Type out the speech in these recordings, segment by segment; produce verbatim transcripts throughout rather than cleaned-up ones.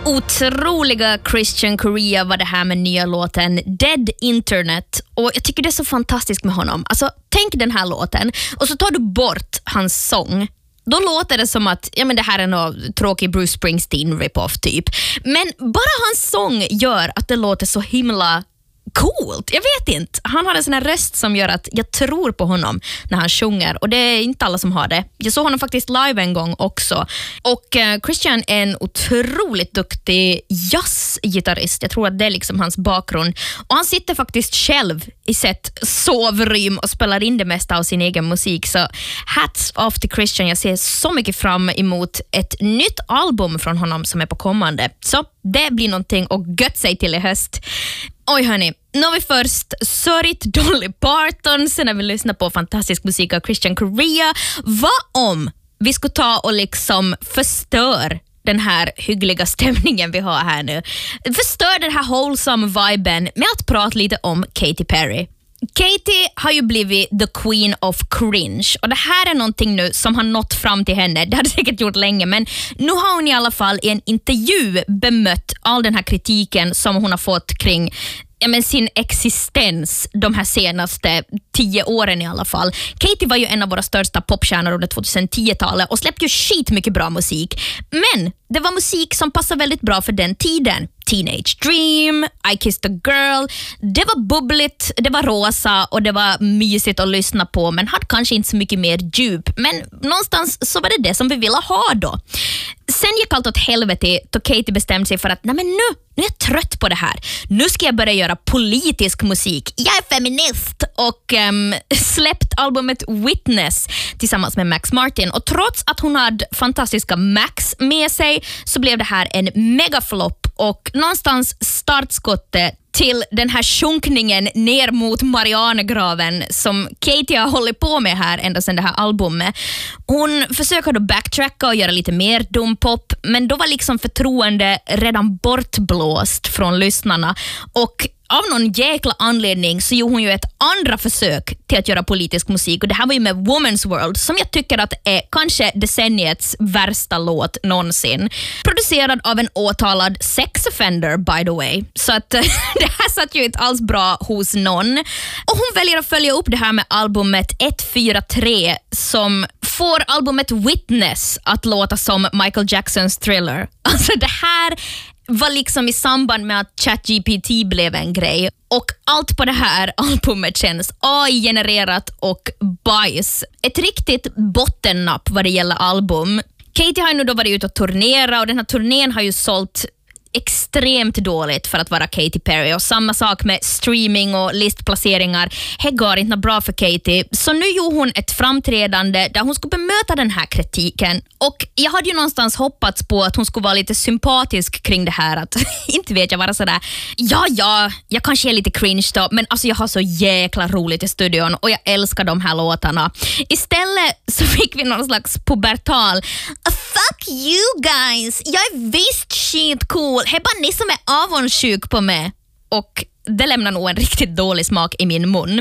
Otroliga Christian Korea var det här med nya låten Dead Internet, och jag tycker det är så fantastiskt med honom. Alltså tänk den här låten och så tar du bort hans sång. Då låter det som att ja, men det här är någon tråkig Bruce Springsteen rip-off typ. Men bara hans sång gör att det låter så himla coolt. Jag vet inte. Han har en sån här röst som gör att jag tror på honom när han sjunger. Och det är inte alla som har det. Jag såg honom faktiskt live en gång också. Och uh, Christian är en otroligt duktig jazzgitarrist. Jag tror att det är liksom hans bakgrund. Och han sitter faktiskt själv i sitt sovrym och spelar in det mesta av sin egen musik. Så hats off till Christian. Jag ser så mycket fram emot ett nytt album från honom som är på kommande. Så det blir någonting att gött sig till i höst. Oj hörni, nu har vi först sörjt Dolly Parton, sen när vi lyssnar på fantastisk musik av Christian Korea. Vad om vi skulle ta och liksom förstör den här hyggliga stämningen vi har här nu? Förstör den här wholesome viben med att prata lite om Katy Perry. Katy har ju blivit the queen of cringe, och det här är någonting nu som har nått fram till henne. Det hade säkert gjort länge, men nu har hon i alla fall i en intervju bemött all den här kritiken som hon har fått kring ja, men sin existens de här senaste tio åren i alla fall. Katy var ju en av våra största popstjärnor under tjugohundratio-talet och släppte ju skit mycket bra musik. Men det var musik som passar väldigt bra för den tiden. Teenage Dream, I Kissed a Girl. Det var bubbligt, det var rosa och det var mysigt att lyssna på, men hade kanske inte så mycket mer djup. Men någonstans så var det det som vi ville ha då. Sen gick allt åt helvete då Katy bestämde sig för att nej men nu, nu är jag trött på det här. Nu ska jag börja göra politisk musik. Jag är feminist och um, släppt albumet Witness tillsammans med Max Martin. Och trots att hon hade fantastiska Max med sig så blev det här en megaflopp och någonstans startskottet till den här sjunkningen ner mot Marianegraven som Katy har hållit på med här ända sedan det här albumet. Hon försöker då backtracka och göra lite mer dumpop, men då var liksom förtroende redan bortblåst från lyssnarna, och av någon jäkla anledning så gjorde hon ju ett andra försök till att göra politisk musik, och det här var ju med Woman's World som jag tycker att är kanske decenniets värsta låt någonsin. Producerad av en åtalad sex offender by the way, så att det här satt ju inte alls bra hos någon. Och hon väljer att följa upp det här med albumet ett fyra tre som får albumet Witness att låta som Michael Jacksons Thriller. Alltså det här var liksom i samband med att ChatGPT blev en grej. Och allt på det här albumet känns A I-genererat och bajs. Ett riktigt bottennapp vad det gäller album. Katy har ju nu då varit ute och turnera, och den här turnén har ju sålt extremt dåligt för att vara Katy Perry, och samma sak med streaming och listplaceringar. Det går inte bra för Katy, så nu gjorde hon ett framträdande där hon skulle bemöta den här kritiken, och jag hade ju någonstans hoppats på att hon skulle vara lite sympatisk kring det här, att inte vet jag vara sådär ja ja, jag kanske är lite cringe då, men alltså jag har så jäkla roligt i studion och jag älskar de här låtarna. Istället så fick vi någon slags pubertal fuck you guys, jag är visst shit cool, det är bara ni som är avundsjuk på mig. Och det lämnar nog en riktigt dålig smak i min mun.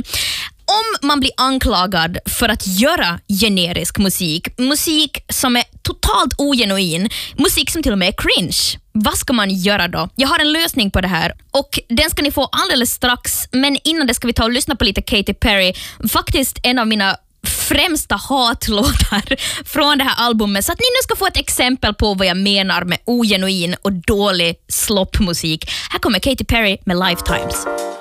Om man blir anklagad för att göra generisk musik, musik som är totalt ogenuin, musik som till och med är cringe, vad ska man göra då? Jag har en lösning på det här, och den ska ni få alldeles strax, men innan det ska vi ta och lyssna på lite Katy Perry, faktiskt en av mina främsta hatlåtar från det här albumet, så att ni nu ska få ett exempel på vad jag menar med ogenuin och dålig sloppmusik. Här kommer Katy Perry med Lifetimes.